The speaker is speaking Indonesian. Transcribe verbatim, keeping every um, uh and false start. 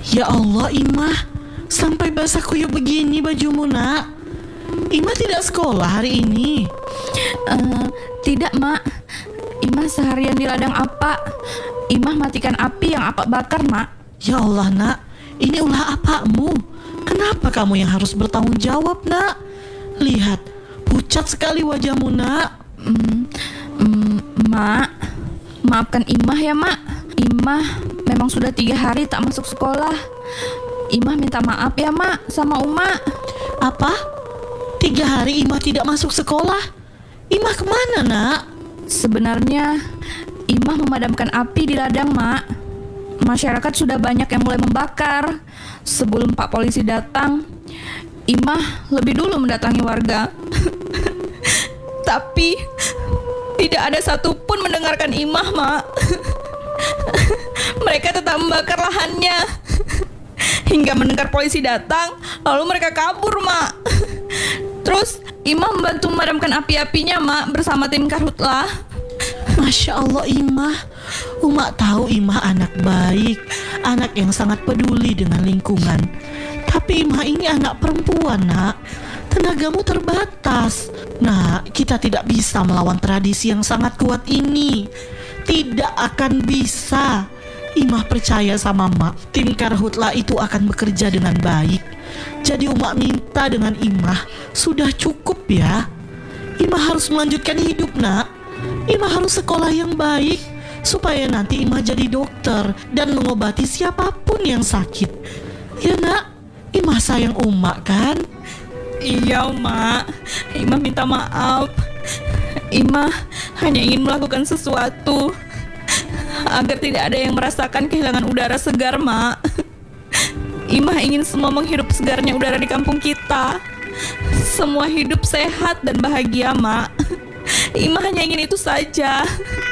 Ya Allah, Imah, sampai basah kuyup begini bajumu, nak. Imah tidak sekolah hari ini. Uh, tidak, Mak. Imah seharian di ladang apa. Imah matikan api yang apa bakar, Mak. Ya Allah, nak, ini ulah apamu. Kenapa kamu yang harus bertanggung jawab, nak? Lihat, pucat sekali wajahmu, nak. Hmm, hmm, Mak, maafkan Imah ya, Mak. Imah memang sudah tiga hari tak masuk sekolah. Imah minta maaf ya, Mak, sama Uma. Apa? Tiga hari Imah tidak masuk sekolah? Imah kemana, nak? Sebenarnya Imah memadamkan api di ladang, Mak. Masyarakat sudah banyak yang mulai membakar. Sebelum Pak Polisi datang, Imah lebih dulu mendatangi warga. Tapi tidak ada satupun mendengarkan Imah, Mak. Mereka tetap membakar lahannya hingga mendengar polisi datang, lalu mereka kabur, Mak. Terus Imah membantu memadamkan api-apinya, Mak, bersama tim Karhutlah. Masya Allah, Imah. Uma tahu Imah anak baik, anak yang sangat peduli dengan lingkungan. Tapi Imah ini anak perempuan, nak. Tenagamu terbatas. Nah, kita tidak bisa melawan tradisi yang sangat kuat ini. Tidak akan bisa. Imah percaya sama Mak, tim Karhutlah itu akan bekerja dengan baik. Jadi Uma minta dengan Imah, sudah cukup ya. Imah harus melanjutkan hidup, nak. Imah harus sekolah yang baik, supaya nanti Imah jadi dokter dan mengobati siapapun yang sakit. Ya, nak, Imah sayang Uma kan? Iya, Mak. Imah minta maaf. Imah hanya ingin melakukan sesuatu agar tidak ada yang merasakan kehilangan udara segar, Mak. Imah ingin semua menghirup segarnya udara di kampung kita. Semua hidup sehat dan bahagia, Mak. Imah hanya ingin itu saja.